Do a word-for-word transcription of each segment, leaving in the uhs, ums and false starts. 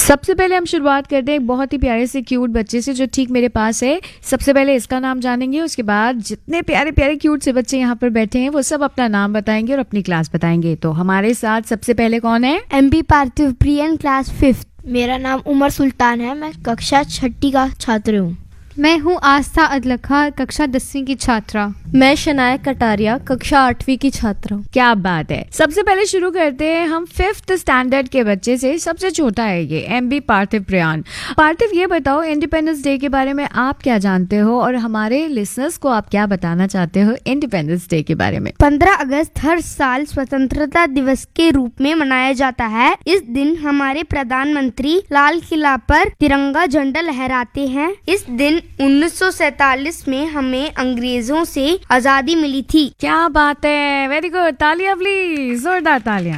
सबसे पहले हम शुरुआत करते हैं एक बहुत ही प्यारे से क्यूट बच्चे से जो ठीक मेरे पास है। सबसे पहले इसका नाम जानेंगे, उसके बाद जितने प्यारे प्यारे क्यूट से बच्चे यहाँ पर बैठे हैं वो सब अपना नाम बताएंगे और अपनी क्लास बताएंगे। तो हमारे साथ सबसे पहले कौन है? एमपी पार्थिव प्रियन, क्लास फिफ्थ। मेरा नाम उमर सुल्तान है, मैं कक्षा छठी का छात्र हूँ। मैं हूँ आस्था अदलखा, कक्षा दसवीं की छात्रा। मैं शनाया कटारिया, कक्षा आठवीं की छात्रा। क्या बात है। सबसे पहले शुरू करते हैं हम फिफ्थ स्टैंडर्ड के बच्चे से। सबसे छोटा है ये एमबी पार्थिव प्रियान। पार्थिव, ये बताओ इंडिपेंडेंस डे के बारे में आप क्या जानते हो और हमारे लिसनर्स को आप क्या बताना चाहते हो इंडिपेंडेंस डे के बारे में? पंद्रह अगस्त हर साल स्वतंत्रता दिवस के रूप में मनाया जाता है। इस दिन हमारे प्रधानमंत्री लाल किला पर तिरंगा झंडा लहराते हैं। इस दिन उन्नीस सौ सैतालीस में हमें अंग्रेजों से आजादी मिली थी। क्या बात है, वेरी गुड, तालियां प्लीज, जोरदार तालियां।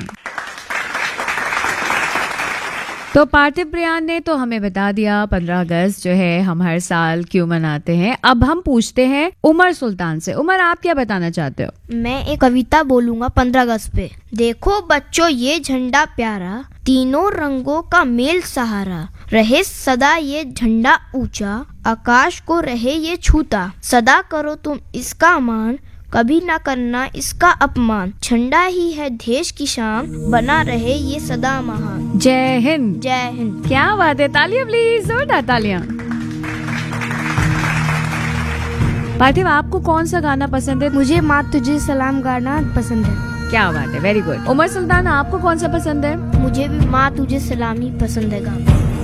तो पार्थिव प्रियान ने तो हमें बता दिया पंद्रह अगस्त जो है हम हर साल क्यों मनाते हैं। अब हम पूछते हैं उमर सुल्तान से। उमर, आप क्या बताना चाहते हो? मैं एक कविता बोलूंगा पंद्रह अगस्त पे। देखो बच्चों ये झंडा प्यारा, तीनों रंगों का मेल सहारा, रहे सदा ये झंडा ऊंचा, आकाश को रहे ये छूता, सदा करो तुम इसका मान, कभी ना करना इसका अपमान, झंडा ही है देश की शान, बना रहे ये सदा महान। जय हिंद। जय हिंद। क्या बात है, तालियां प्लीज, जोरदार तालियां। पार्थिव, आपको कौन सा गाना पसंद है? मुझे माँ तुझे सलाम गाना पसंद है। क्या बात है, वेरी गुड। उमर सुल्तान, आपको कौन सा पसंद है? मुझे भी माँ तुझे सलामी पसंद है गाना।